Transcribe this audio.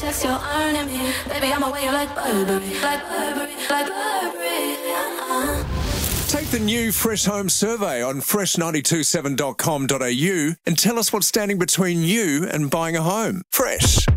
chest, you're earning me. Baby, I'm away, you're like Burberry, like Burberry, like Burberry. Take the new Fresh Home survey on fresh927.com.au and tell us what's standing between you and buying a home. Fresh.